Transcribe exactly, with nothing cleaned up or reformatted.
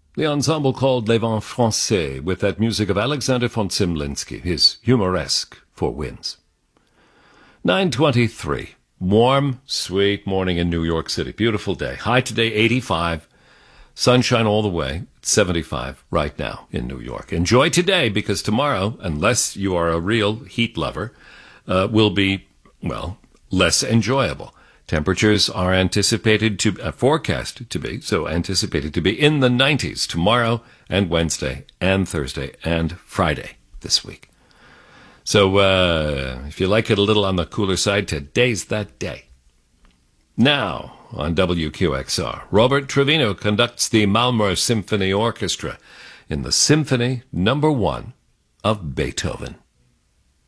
The ensemble called Les Vents Français, with that music of Alexander von Zemlinsky, his humoresque Four Winds. nine twenty-three. Warm, sweet morning in New York City. Beautiful day. High today, eighty-five. Sunshine all the way. seventy-five right now in New York. Enjoy today, because tomorrow, unless you are a real heat lover, uh, will be, well, less enjoyable. Temperatures are anticipated to, uh, forecast to be, so anticipated to be in the nineties tomorrow and Wednesday and Thursday and Friday this week. So uh, if you like it a little on the cooler side, today's that day. Now, on W Q X R, Robert Trevino conducts the Malmö Symphony Orchestra in the Symphony Number One of Beethoven.